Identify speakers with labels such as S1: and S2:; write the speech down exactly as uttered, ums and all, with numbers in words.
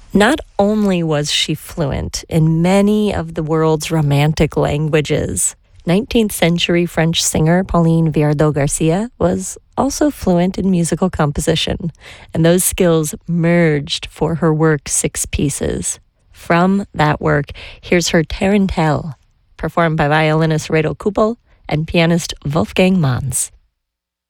S1: Not only was she fluent in many of the world's romantic languages, nineteenth century French singer Pauline Viardot Garcia was also fluent in musical composition, and those skills merged for her work Six Pieces. From that work, here's her Tarantelle, performed by violinist Reto Kuppel and pianist Wolfgang Manz.